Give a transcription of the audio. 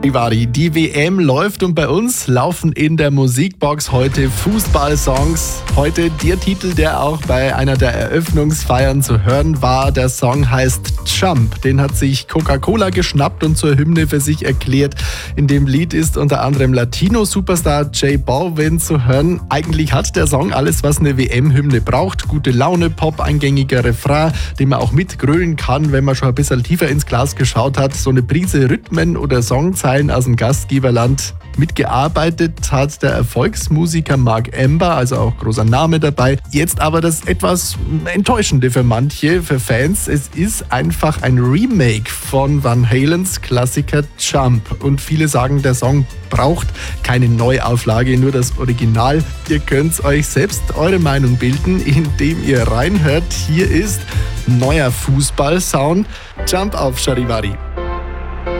Die WM läuft und bei uns laufen in der Musikbox heute Fußballsongs. Heute der Titel, der auch bei einer der Eröffnungsfeiern zu hören war. Der Song heißt Jump. Den hat sich Coca-Cola geschnappt und zur Hymne für sich erklärt. In dem Lied ist unter anderem Latino-Superstar J Balvin zu hören. Eigentlich hat der Song alles, was eine WM-Hymne braucht. Gute Laune, Pop, eingängiger Refrain, den man auch mitgrölen kann, wenn man schon ein bisschen tiefer ins Glas geschaut hat. So eine Prise Rhythmen oder Songzeilen aus dem Gastgeberland. Mitgearbeitet hat der Erfolgsmusiker Mark Ember, also auch großer Name dabei. Jetzt aber das etwas Enttäuschende für manche, für Fans. Es ist einfach ein Remake von Van Halens Klassiker Jump. Und viele sagen, der Song braucht keine Neuauflage, nur das Original. Ihr könnt euch selbst eure Meinung bilden, indem ihr reinhört. Hier ist neuer Fußballsound. Jump auf Charivari.